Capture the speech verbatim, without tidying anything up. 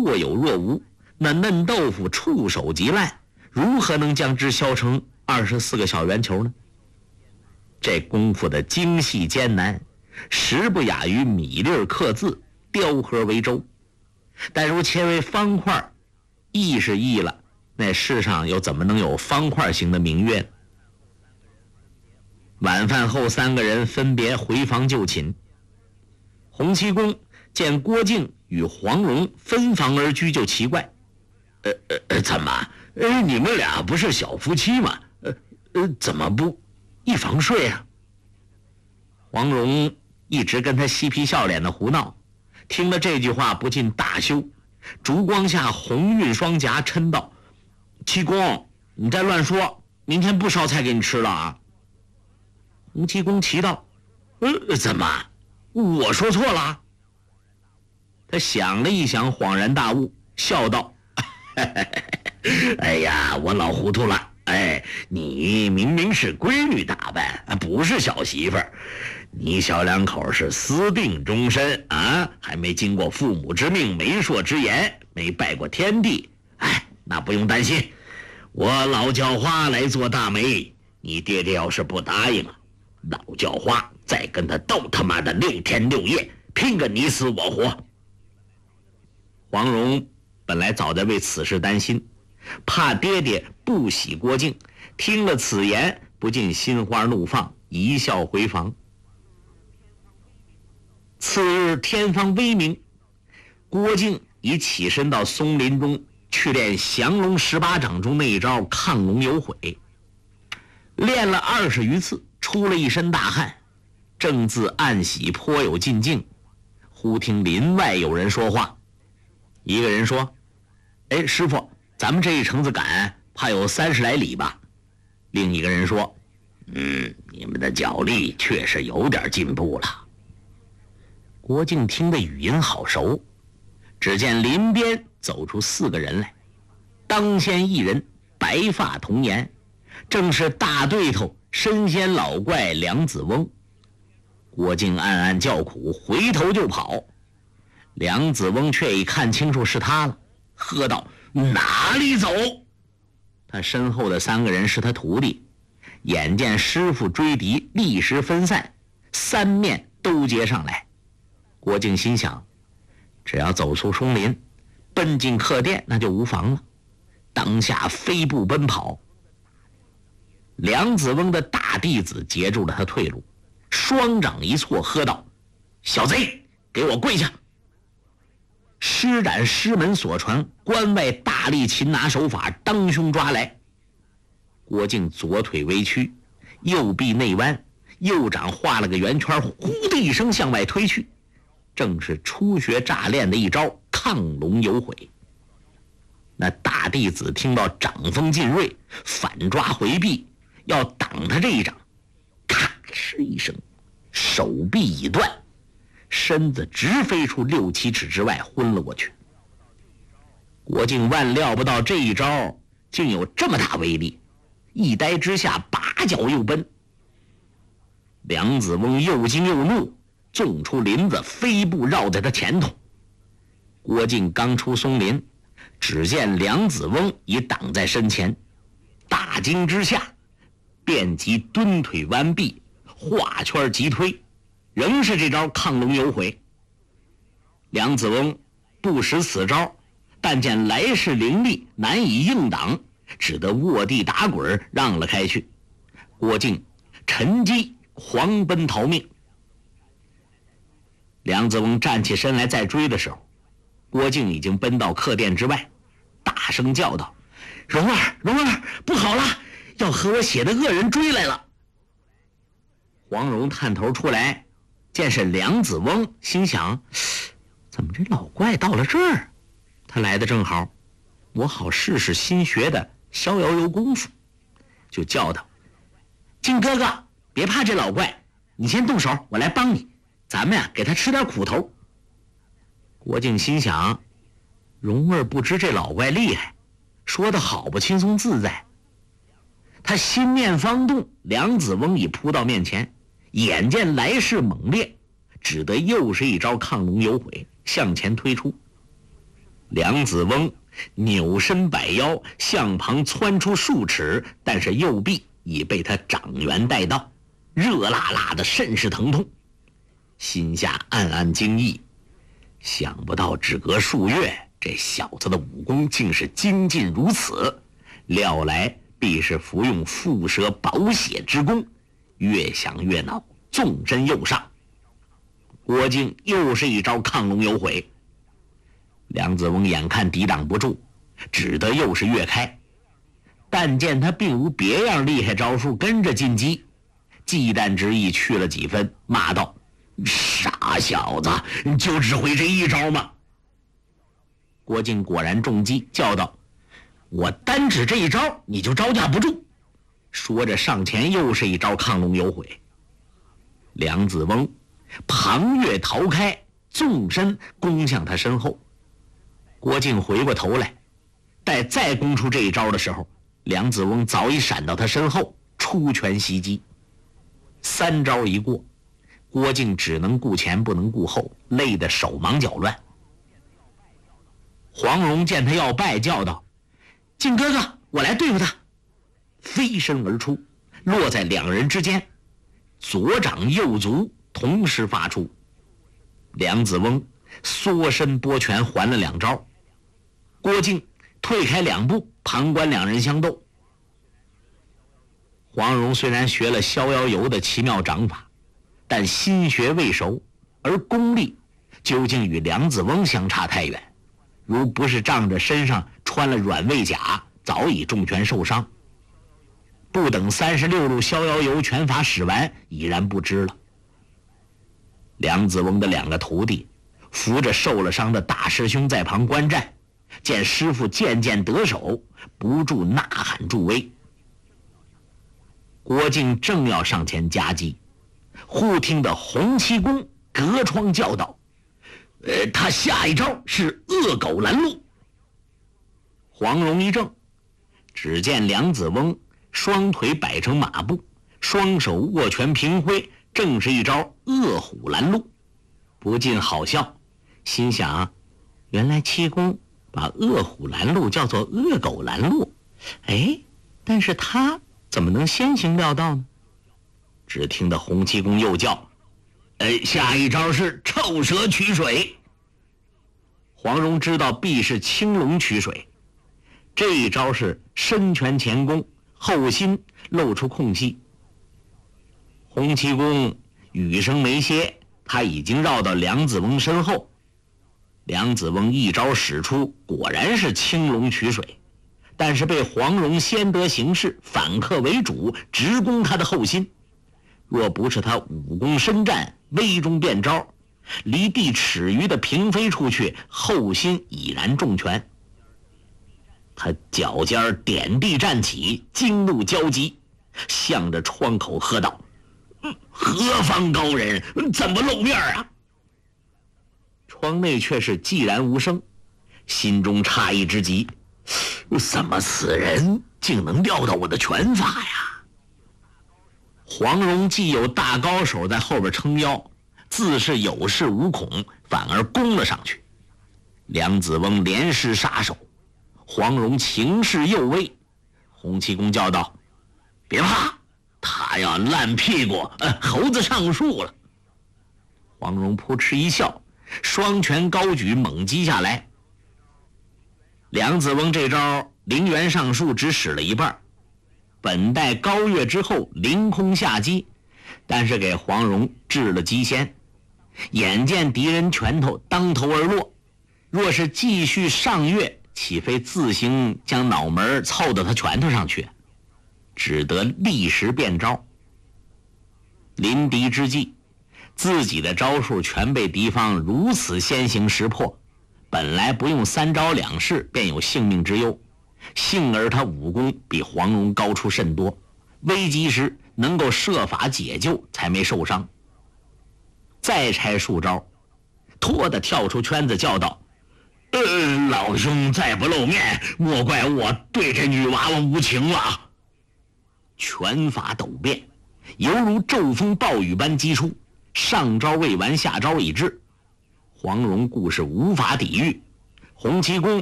若有若无，那嫩豆腐触手即烂，如何能将之削成二十四个小圆球呢？这功夫的精细艰难，实不亚于米粒刻字，雕刻为舟。但如切为方块，易是易了，那世上又怎么能有方块型的明月呢？晚饭后，三个人分别回房就寝。洪七公见郭靖与黄蓉分房而居，就奇怪：“ 呃呃，怎么？呃，你们俩不是小夫妻吗？呃呃，怎么不一房睡啊？” 黄蓉一直跟他嬉皮笑脸的胡闹，听了这句话不禁大羞，烛光下红晕双颊，嗔道：“七公，你再乱说，明天不烧菜给你吃了啊！”洪七公奇道：“ 呃，怎么？我说错了？” 他想了一想，恍然大悟，笑道：“ 哎呀，我老糊涂了。哎，你明明是闺女打扮，不是小媳妇儿。你小两口是私定终身啊，还没经过父母之命、媒妁之言，没拜过天地。哎，那不用担心，我老叫花来做大媒。你爹爹要是不答应，老叫花再跟他斗他妈的六天六夜，拼个你死我活。” 黄蓉本来早在为此事担心，怕爹爹不喜郭靖，听了此言，不禁心花怒放，一笑回房。次日天方微明，郭靖已起身到松林中去练降龙十八掌中那一招亢龙有悔，练了二十余次，出了一身大汗，正自暗喜颇有进境，忽听林外有人说话。一个人说：“哎，师傅，咱们这一程子赶，怕有三十来里吧？”另一个人说：“ 嗯，你们的脚力确实有点进步了。” 郭靖听的语音好熟，只见林边走出四个人来，当先一人白发童颜，正是大对头神仙老怪梁子翁。郭靖暗暗叫苦，回头就跑。梁子翁却已看清楚是他了，喝道：“哪里走！”他身后的三个人是他徒弟，眼见师傅追敌，立时分散，三面都接上来。郭靖心想，只要走出松林，奔进客店，那就无妨了。当下飞步奔跑。梁子翁的大弟子截住了他退路，双掌一错，喝道：“小贼，给我跪下！”施展师门所传关外大力擒拿手法，当胸抓来。郭靖左腿微屈，右臂内弯，右掌画了个圆圈，呼的一声向外推去，正是初学乍练的一招亢龙有悔。那大弟子听到掌风进锐，反抓回避，要挡他这一掌，咔哧一声，手臂已断，身子直飞出六七尺之外，昏了过去。郭靖万料不到这一招竟有这么大威力，一呆之下拔脚又奔。梁子翁又惊又怒，纵出林子，飞步绕在他前头。郭靖刚出松林，只见梁子翁已挡在身前，大惊之下，便即蹲腿弯臂，画圈急推，仍是这招亢龙有悔。梁子翁不识此招，但见来势凌厉，难以应挡，只得卧地打滚，让了开去。郭靖趁机狂奔逃命。梁子翁站起身来再追的时候，郭靖已经奔到客店之外，大声叫道：“蓉儿，蓉儿，不好了，要和我写的恶人追来了！”黄蓉探头出来，见是梁子翁，心想：怎么这老怪到了这儿？他来的正好，我好试试新学的逍遥游功夫。就叫道：“靖哥哥，别怕这老怪，你先动手，我来帮你。咱们呀，给他吃点苦头。”郭靖心想，蓉儿不知这老怪厉害，说得好不轻松自在。他心念方动，梁子翁已扑到面前，眼见来势猛烈，只得又是一招亢龙有悔，向前推出。 梁子翁扭身摆腰，向旁窜出数尺，但是右臂已被他掌缘带到，热辣辣的，甚是疼痛。心下暗暗惊异，想不到只隔数月，这小子的武功竟是精进如此，料来必是服用蝮蛇保血之功。越想越恼，纵身又上。郭靖又是一招亢龙有悔，梁子翁眼看抵挡不住，只得又是跃开。但见他并无别样厉害招数跟着进击，忌惮之意去了几分，骂道：傻小子，你就只会这一招吗？郭靖果然中计，叫道：我单指这一招你就招架不住。说着上前又是一招亢龙有悔。梁子翁旁跃逃开，纵身攻向他身后。郭靖回过头来，待再攻出这一招的时候，梁子翁早已闪到他身后，出拳袭击。三招一过，郭靖只能顾前不能顾后，累得手忙脚乱。黄蓉见他要败，叫道：靖哥哥，我来对付他。飞身而出，落在两人之间，左掌右足同时发出。梁子翁缩身拨拳还了两招，郭靖退开两步，旁观两人相斗。黄蓉虽然学了逍遥游的奇妙掌法，但心学未熟，而功力究竟与梁子翁相差太远，如不是仗着身上穿了软猬甲，早已重拳受伤。不等三十六路逍遥游拳法使完，已然不知了。梁子翁的两个徒弟扶着受了伤的大师兄在旁观战，见师傅渐渐得手，不住呐喊助威。郭靖正要上前夹击，忽听得洪七公隔窗叫道：呃，他下一招是恶狗拦路。黄蓉一怔，只见梁子翁双腿摆成马步，双手握拳平挥，正是一招恶虎拦路。不禁好笑，心想：原来七公把恶虎拦路叫做恶狗拦路，哎，但是他怎么能先行料到呢？只听得洪七公又叫：呃，下一招是臭蛇取水。黄蓉知道必是青龙取水，这一招是身拳前攻，后心露出空隙。洪七公语声没歇，他已经绕到梁子翁身后。梁子翁一招使出，果然是青龙取水，但是被黄蓉先得形势，反客为主，直攻他的后心。若不是他武功深战，微中变招，离地尺余的平飞出去，后心已然中拳。他脚尖点地站起，惊怒交集，向着窗口喝道：何方高人，怎么露面啊？窗内却是寂然无声，心中诧异之极，怎么此人竟能料到我的拳法呀？黄蓉既有大高手在后边撑腰，自是有恃无恐，反而攻了上去。梁子翁连施杀手，黄蓉情势又危。洪七公叫道：别怕，他要烂屁股，呃，猴子上树了。黄蓉扑哧一笑，双拳高举，猛击下来。梁子翁这招凌元上树只使了一半，本待高跃之后凌空下击，但是给黄蓉制了机先。眼见敌人拳头当头而落，若是继续上跃，岂非自行将脑门凑到他拳头上去？只得立时变招。临敌之际，自己的招数全被敌方如此先行识破，本来不用三招两式便有性命之忧，幸而他武功比黄蓉高出甚多，危急时能够设法解救，才没受伤。再拆数招，拖得跳出圈子，叫道：呃，老兄再不露面，莫怪我对这女娃娃无情了。拳法陡变，犹如骤风暴雨般击出，上招未完，下招已至。黄蓉故是无法抵御， 洪七公